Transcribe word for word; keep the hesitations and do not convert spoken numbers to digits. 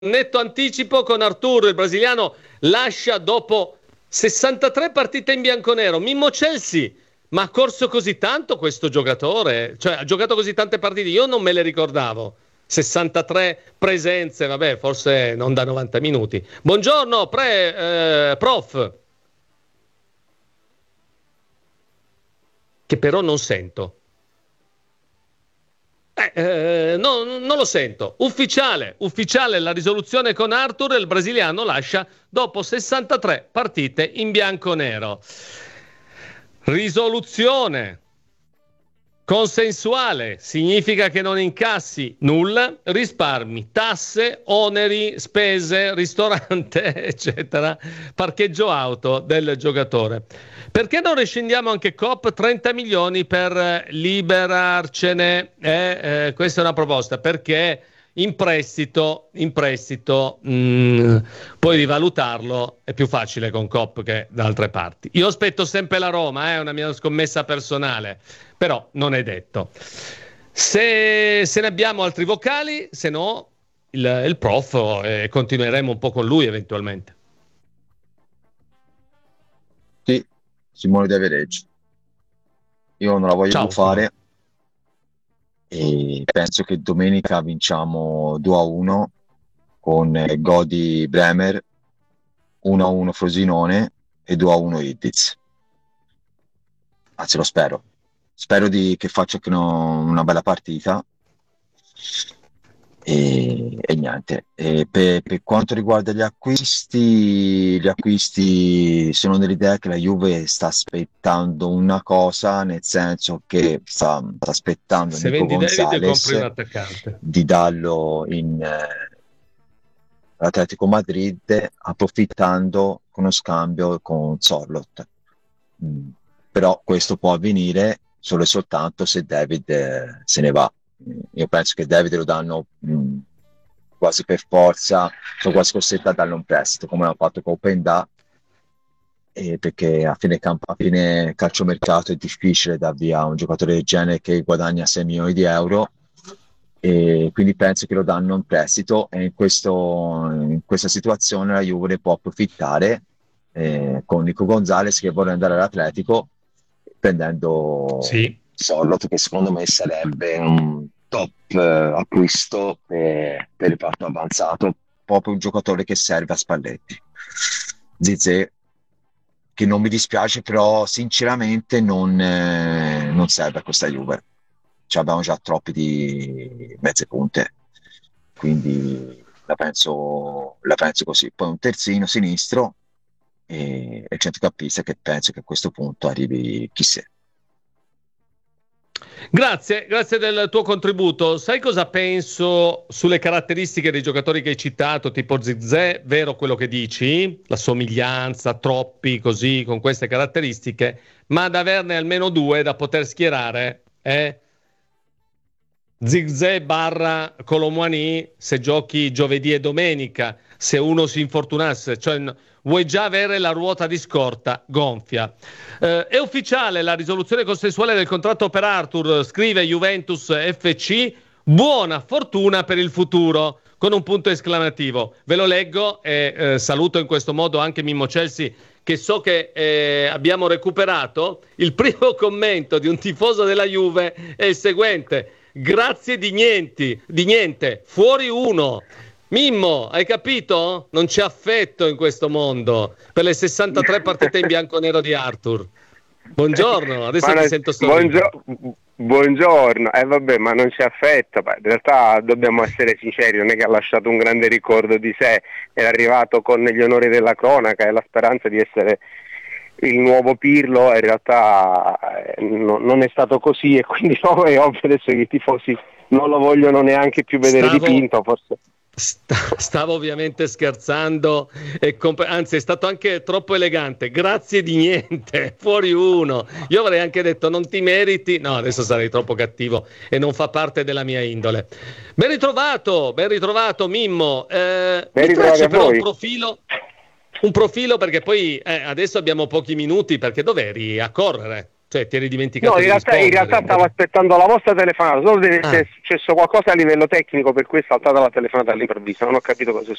netto anticipo con Arturo, il brasiliano lascia dopo sessantatré partite in bianconero. Mimmo Chelsea, ma ha corso così tanto questo giocatore? Cioè ha giocato così tante partite? Io non me le ricordavo. sessantatré presenze, vabbè, forse non da novanta minuti. Buongiorno, pre, eh, prof. Che però non sento. Eh, eh, no, non lo sento. Ufficiale, ufficiale la risoluzione con Arthur, il brasiliano lascia dopo sessantatré partite in bianconero. Risoluzione consensuale significa che non incassi nulla, risparmi, tasse, oneri, spese, ristorante, eccetera, parcheggio auto del giocatore. Perché non rescindiamo anche Coop trenta milioni per liberarcene? Eh, eh, questa è una proposta, perché in prestito, in prestito mh, poi rivalutarlo è più facile con Coop che da altre parti. Io aspetto sempre la Roma, è eh, una mia scommessa personale, però non è detto. Se, se ne abbiamo altri vocali, se no il, il prof, eh, continueremo un po' con lui eventualmente. Sì, Simone De Vereggi. Io non la voglio Ciao, più fare e penso che domenica vinciamo due a uno con eh, Godi Bremer, uno a uno Frosinone e due a uno Iddiz. Anzi, lo spero. Spero di, che facciano una bella partita. E, e niente. E per, per quanto riguarda gli acquisti, gli acquisti sono dell'idea che la Juve sta aspettando una cosa, nel senso che sta, sta aspettando Se Nico vendi David compri un Gonzalez attaccante. di darlo in eh, Atletico Madrid, approfittando con uno scambio con Zorlot. Mm. Però questo può avvenire solo e soltanto se David eh, se ne va. Io penso che David lo danno mh, quasi per forza, sono quasi costretto a darlo un prestito, come hanno fatto con Openda, eh, perché a fine, camp- a fine calciomercato è difficile dar via un giocatore del genere che guadagna sei milioni di euro, e quindi penso che lo danno in prestito, e in, questo, in questa situazione la Juve ne può approfittare eh, con Nico Gonzalez che vuole andare all'Atletico, prendendo Sì. Sorlot, che secondo me sarebbe un top eh, acquisto per, per il parto avanzato, proprio un giocatore che serve a Spalletti. Zizé, che non mi dispiace, però sinceramente non, eh, non serve a questa Juve. Ci abbiamo già troppi di mezze punte, quindi la penso, la penso così. Poi un terzino sinistro e, e centrocampista che penso che a questo punto arrivi chissà. Grazie, grazie del tuo contributo. Sai cosa penso sulle caratteristiche dei giocatori che hai citato, tipo Zizé? Vero quello che dici? La somiglianza, troppi così, con queste caratteristiche, ma ad averne almeno due da poter schierare, eh? Zizé barra Colomouani se giochi giovedì e domenica, se uno si infortunasse, cioè vuoi già avere la ruota di scorta gonfia. Eh, è ufficiale la risoluzione consensuale del contratto per Arthur, scrive Juventus F C, buona fortuna per il futuro, con un punto esclamativo. Ve lo leggo e eh, saluto in questo modo anche Mimmo Chelsea, che so che eh, abbiamo recuperato. Il primo commento di un tifoso della Juve è il seguente: grazie di niente, di niente, fuori uno. Mimmo, hai capito? Non c'è affetto in questo mondo per le sessantatré partite in bianco-nero di Arthur. Buongiorno, adesso ma ti non, sento sorridere. buongio- buongiorno, eh vabbè, ma non c'è affetto. Beh, in realtà dobbiamo essere sinceri, non è che ha lasciato un grande ricordo di sé, è arrivato con gli onori della cronaca e la speranza di essere il nuovo Pirlo, in realtà eh, no, non è stato così, e quindi no, è ovvio adesso che i tifosi non lo vogliono neanche più vedere Stavo... dipinto, forse. Stavo ovviamente scherzando, e comp- anzi è stato anche troppo elegante. Grazie di niente, fuori uno. Io avrei anche detto non ti meriti. No, adesso sarei troppo cattivo e non fa parte della mia indole. Ben ritrovato, ben ritrovato Mimmo. Eh, Ben mi piace a però voi. un profilo, un profilo perché poi eh, adesso abbiamo pochi minuti, perché dov'eri? A correre? Cioè, ti eri dimenticato No, in di realtà, in rispondere. realtà stavo aspettando la vostra telefonata, solo deve Ah. essere successo qualcosa a livello tecnico, per cui è saltata la telefonata all'improvviso, non ho capito cosa è